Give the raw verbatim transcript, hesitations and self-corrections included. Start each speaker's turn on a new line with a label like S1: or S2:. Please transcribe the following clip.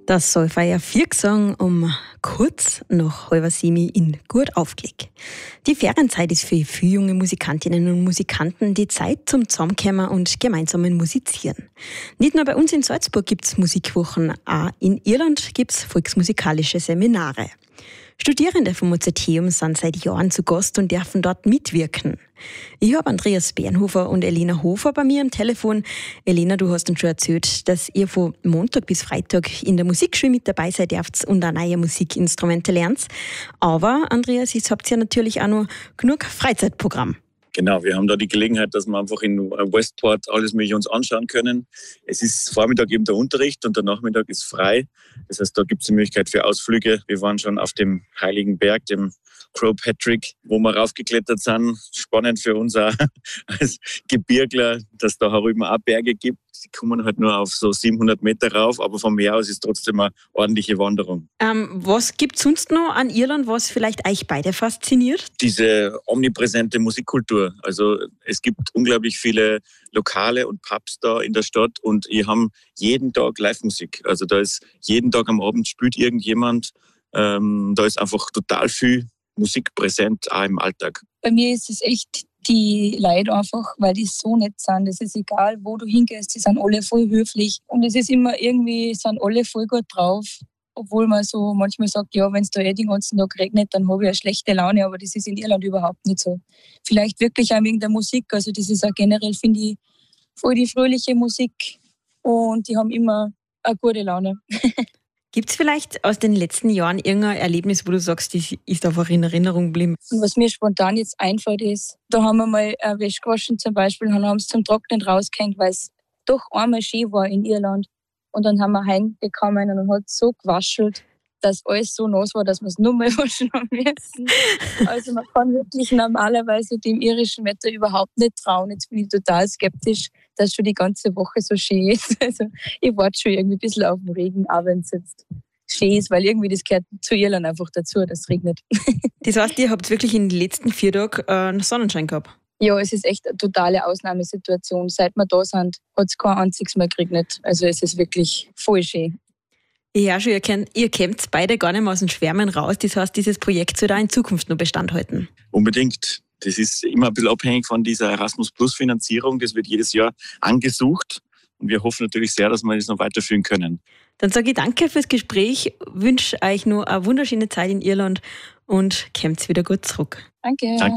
S1: Das soll Feier vier gesungen um kurz nach halber sieben in Gut aufgelegt. Die Ferienzeit ist für viele junge Musikantinnen und Musikanten die Zeit zum Zusammenkommen und gemeinsamen Musizieren. Nicht nur bei uns in Salzburg gibt es Musikwochen, auch in Irland gibt es volksmusikalische Seminare. Studierende vom Mozarteum sind seit Jahren zu Gast und dürfen dort mitwirken. Ich habe Andreas Bernhofer und Elena Hofer bei mir am Telefon. Elena, du hast uns schon erzählt, dass ihr von Montag bis Freitag in der Musikschule mit dabei seid dürft und auch neue Musikinstrumente lernt. Aber, Andreas, jetzt habt ihr natürlich auch noch genug Freizeitprogramm.
S2: Genau, wir haben da die Gelegenheit, dass wir einfach in Westport alles Mögliche uns anschauen können. Es ist Vormittag eben der Unterricht und der Nachmittag ist frei. Das heißt, da gibt es die Möglichkeit für Ausflüge. Wir waren schon auf dem Heiligen Berg, dem Croagh Patrick, wo wir raufgeklettert sind. Spannend für uns auch als Gebirgler, dass es da herüben auch Berge gibt. Die kommen halt nur auf so siebenhundert Meter rauf, aber vom Meer aus ist trotzdem eine ordentliche Wanderung.
S1: Ähm, was gibt es sonst noch an Irland, was vielleicht euch beide fasziniert?
S2: Diese omnipräsente Musikkultur. Also es gibt unglaublich viele Lokale und Pubs da in der Stadt und die haben jeden Tag Live-Musik. Also da ist jeden Tag am Abend spielt irgendjemand. Ähm, da ist einfach total viel Musik präsent, auch im Alltag.
S3: Bei mir ist es echt die Leute einfach, weil die so nett sind. Es ist egal, wo du hingehst, die sind alle voll höflich. Und es ist immer irgendwie, sind alle voll gut drauf. Obwohl man so manchmal sagt, ja, wenn es da eh den ganzen Tag regnet, dann habe ich eine schlechte Laune. Aber das ist in Irland überhaupt nicht so. Vielleicht wirklich auch wegen der Musik. Also das ist auch generell, finde ich, voll die fröhliche Musik. Und die haben immer eine gute Laune.
S1: Gibt es vielleicht aus den letzten Jahren irgendein Erlebnis, wo du sagst, das ist einfach in Erinnerung geblieben?
S3: Und was mir spontan jetzt einfällt ist, da haben wir mal eine Wäsche gewaschen zum Beispiel und haben es zum Trocknen rausgehängt, weil es doch einmal schön war in Irland. Und dann haben wir heimgekommen und hat so gewaschelt, dass alles so nass war, dass wir es nur mal waschen haben müssen. Also man kann wirklich normalerweise dem irischen Wetter überhaupt nicht trauen. Jetzt bin ich total skeptisch, dass schon die ganze Woche so schön ist. Also ich warte schon irgendwie ein bisschen auf den Regen, auch wenn es jetzt schön ist, weil irgendwie das gehört zu Irland einfach dazu, dass es regnet.
S1: Das heißt, ihr habt wirklich in den letzten vier Tagen einen Sonnenschein gehabt?
S3: Ja, es ist echt eine totale Ausnahmesituation. Seit wir da sind, hat es kein einziges Mal geregnet. Also es ist wirklich voll schön.
S1: Ja, schon, ihr kennt, ihr kämmt beide gar nicht mehr aus dem Schwärmen raus. Das heißt, dieses Projekt soll auch in Zukunft noch Bestand halten.
S2: Unbedingt. Das ist immer ein bisschen abhängig von dieser Erasmus-Plus-Finanzierung. Das wird jedes Jahr angesucht. Und wir hoffen natürlich sehr, dass wir das noch weiterführen können.
S1: Dann sage ich danke fürs Gespräch, wünsche euch noch eine wunderschöne Zeit in Irland und kommt wieder gut zurück.
S3: Danke.
S2: Danke.